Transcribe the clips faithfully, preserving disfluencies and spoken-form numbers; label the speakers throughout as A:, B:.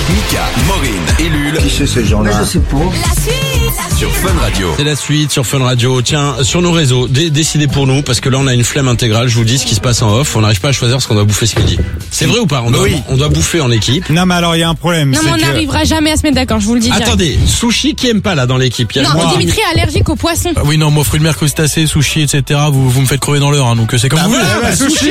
A: Mika, Maureen et Lul.
B: Qui c'est ces gens-là?
C: Mais je sais pas.
D: La suite, la
A: Sur Fun Radio.
E: C'est la suite sur Fun Radio. Tiens, sur nos réseaux, dé- décidez pour nous, parce que là on a une flemme intégrale, je vous dis ce qui se passe en off, on n'arrive pas à choisir ce qu'on doit bouffer ce midi. C'est vrai ou pas? On doit,
F: Oui.
E: on doit bouffer en équipe.
F: Non mais alors il y a un problème.
G: Non,
F: c'est
G: mais on
F: que...
G: n'arrivera jamais à se mettre d'accord, je vous le dis direct.
E: Attendez, sushi qui aime pas là dans l'équipe? Il y a
G: Non,
E: moi.
G: Dimitri est allergique aux poissons.
H: Ah oui, non, moi, fruits de mer, crustacés, sushi, et cetera, vous, vous me faites crever dans l'heure, hein, donc c'est comme
E: Ah
H: vous voulez.
E: voilà, bah, sushi.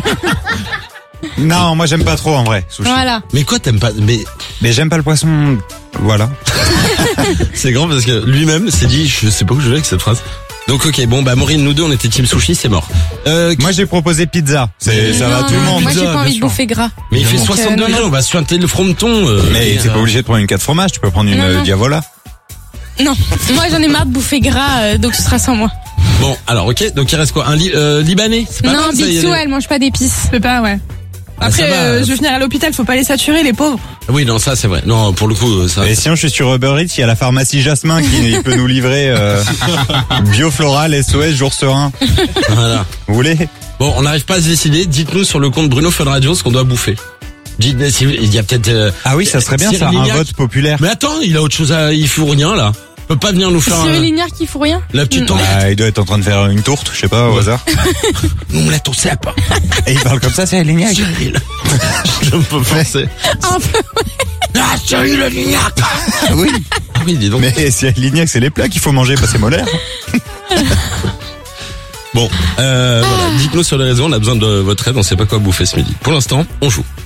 F: Non, moi j'aime pas trop en vrai. Sushi.
G: Voilà.
E: Mais quoi t'aimes pas? Mais
F: Mais j'aime pas le poisson. Voilà.
E: c'est grand parce que lui-même s'est dit, je sais pas où je vais avec cette phrase. Donc ok, bon bah Maureen, nous deux on était team sushi, c'est mort. Euh, qui-
F: Moi j'ai proposé pizza. C'est ça va
G: Non,
F: tout le
G: non,
F: monde.
G: Moi, j'ai
H: Pizza,
G: pas envie
H: bien
G: de
H: sûr.
G: bouffer gras.
E: mais il fait
G: Donc,
E: soixante
G: euh, non,
E: degrés,
G: non.
E: on va suinter le fronton. Euh,
F: Mais
E: et,
F: t'es pas
E: euh,
F: obligé de prendre une quatre fromages, tu peux prendre une
G: Non,
F: euh,
G: non.
F: Diavola.
G: Non, moi j'en ai marre de bouffer gras, euh, donc ce sera sans moi.
E: Bon, alors ok, donc il reste quoi? Un li- euh, Libanais? C'est pas
G: Non,
E: mal, ça, il y a
G: Bitsou,
E: des-
G: elle mange pas d'épices.
I: Je peux pas, ouais.
E: Ah,
I: Après,
E: ça va.
I: euh, je vais finir à l'hôpital, faut pas les saturer, les pauvres.
E: Oui, non, ça c'est vrai. Non, pour le coup, euh, ça.
F: Et sinon je suis sur Uber Eats, il y a la pharmacie Jasmin qui peut nous livrer euh, Biofloral, S O S, jour serein.
E: Voilà.
F: Vous voulez?
E: Bon, on n'arrive pas à se décider. Dites-nous sur le compte Bruno Fun Radio ce qu'on doit bouffer. Dites, si- il y a peut-être. euh,
F: Ah oui, ça serait bien
E: Cyril
F: ça, un
E: Lignac.
F: vote populaire.
E: Mais attends, il a autre chose à. Il fout rien là. Il peut pas venir nous faire
G: Cyril
E: un-
G: Lignac qui fout rien.
E: la petite tomate.
F: Ah, il doit être en train de faire une tourte, je sais pas, au
E: Ouais.
F: hasard.
E: Nous on l'a ton cep.
F: Et il parle comme ça, c'est Lignac.
E: Cyril. Je me peux penser.
G: Un peu.
E: Ah, Cyril Lignac.
F: Oui.
E: Ah oui, dis donc.
F: Mais c'est Lignac, c'est les plats qu'il faut manger, pas ses molaires.
E: Bon, euh, voilà. Dites-nous sur les réseaux, on a besoin de votre aide, on sait pas quoi bouffer ce midi. Pour l'instant, on joue.